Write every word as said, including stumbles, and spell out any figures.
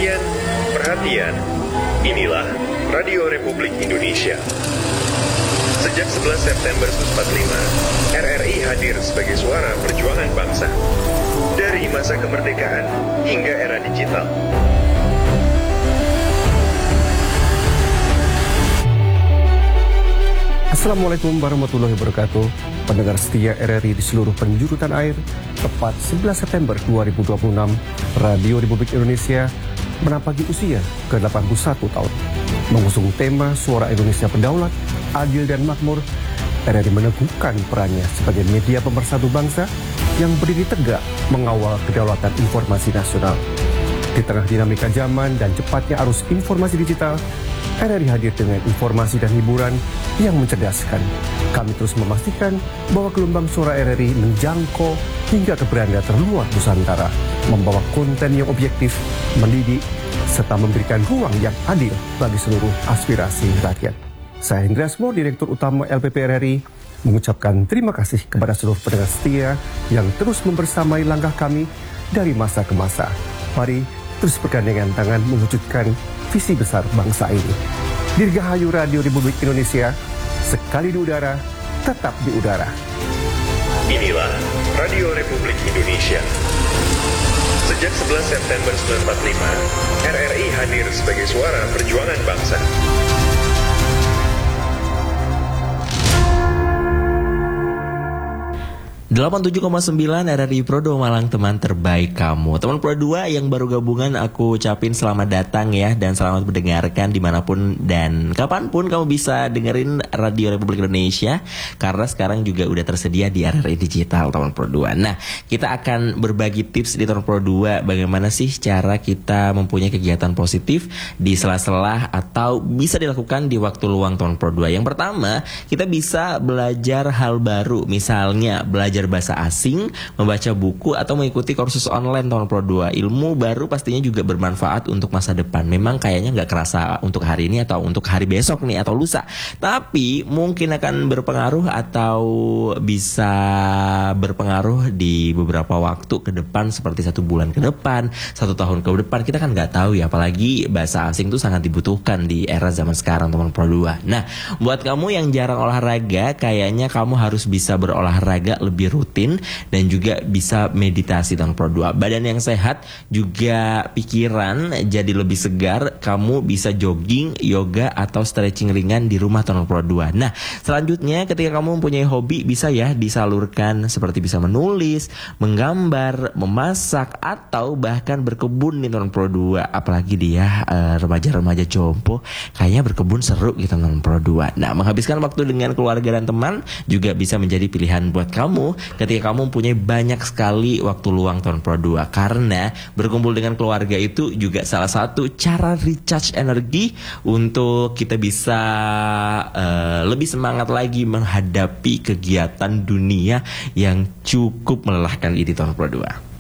Perhatian, perhatian. Inilah Radio Republik Indonesia. Sejak sebelas September seribu sembilan ratus empat puluh lima, R R I hadir sebagai suara perjuangan bangsa. Dari masa kemerdekaan hingga era digital. Assalamualaikum warahmatullahi wabarakatuh. Pendengar setia R R I di seluruh penjuru tanah air, tepat sebelas September dua ribu dua puluh enam, Radio Republik Indonesia menapaki usia ke delapan puluh satu tahun. Mengusung tema Suara Indonesia Berdaulat, Adil dan Makmur, R R I meneguhkan perannya sebagai media pemersatu bangsa yang berdiri tegak mengawal kedaulatan informasi nasional. Di tengah dinamika zaman dan cepatnya arus informasi digital, R R I hadir dengan informasi dan hiburan yang mencerdaskan. Kami terus memastikan bahwa gelombang suara R R I menjangkau hingga ke beranda terluar Nusantara, membawa konten yang objektif, mendidik, serta memberikan ruang yang adil bagi seluruh aspirasi rakyat. Saya Hendra Asmor, Direktur Utama L P P R R I, mengucapkan terima kasih kepada seluruh pendengar setia yang terus membersamai langkah kami dari masa ke masa. Mari terus bergandengan tangan mewujudkan visi besar bangsa ini. Dirgahayu Radio Republik Indonesia, sekali di udara, tetap di udara. Inilah Radio Republik Indonesia. Sejak sebelas September seribu sembilan ratus empat puluh lima, R R I hadir sebagai suara perjuangan bangsa. delapan puluh tujuh koma sembilan R R I Pro dua Malang, teman terbaik kamu. Teman Pro dua yang baru gabungan, aku ucapin selamat datang ya, dan selamat mendengarkan dimanapun dan kapanpun kamu bisa dengerin Radio Republik Indonesia, karena sekarang juga udah tersedia di R R I Digital, teman Pro dua. Nah, kita akan berbagi tips di teman Pro dua, bagaimana sih cara kita mempunyai kegiatan positif di sela-sela atau bisa dilakukan di waktu luang teman Pro dua. Yang pertama, kita bisa belajar hal baru, misalnya belajar bahasa asing, membaca buku, atau mengikuti kursus online tahun Pro dua. Ilmu baru pastinya juga bermanfaat untuk masa depan. Memang kayaknya nggak kerasa untuk hari ini atau untuk hari besok nih atau lusa, tapi mungkin akan berpengaruh atau bisa berpengaruh di beberapa waktu ke depan, seperti satu bulan ke depan, satu tahun ke depan. Kita kan nggak tahu ya, apalagi bahasa asing itu sangat dibutuhkan di era zaman sekarang teman Pro dua. Nah, buat kamu yang jarang olahraga, kayaknya kamu harus bisa berolahraga lebih rutin dan juga bisa meditasi tahun Pro dua. Badan yang sehat juga pikiran jadi lebih segar. Kamu bisa jogging, yoga, atau stretching ringan di rumah tahun Pro dua. Nah, selanjutnya ketika kamu mempunyai hobi, bisa ya disalurkan, seperti bisa menulis, menggambar, memasak, atau bahkan berkebun nih tahun Pro dua. Apalagi dia uh, remaja-remaja jompo, kayaknya berkebun seru gitu tahun Pro dua. Nah, menghabiskan waktu dengan keluarga dan teman juga bisa menjadi pilihan buat kamu ketika kamu mempunyai banyak sekali waktu luang tahun Pro dua, karena berkumpul dengan keluarga itu juga salah satu cara recharge energi untuk kita bisa uh, lebih semangat lagi menghadapi kegiatan dunia yang cukup melelahkan ini tahun Pro dua.